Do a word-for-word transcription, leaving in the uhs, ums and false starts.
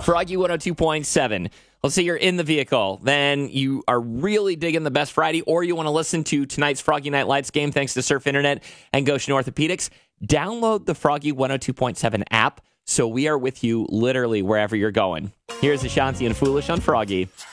Froggy one oh two point seven. Let's say you're in the vehicle, then you are really digging the Best Friday, or you want to listen to tonight's Froggy Night Lights game thanks to Surf Internet and Goshen Orthopedics. Download the Froggy one oh two point seven app so we are with you literally wherever you're going. Here's Ashanti and Foolish on Froggy.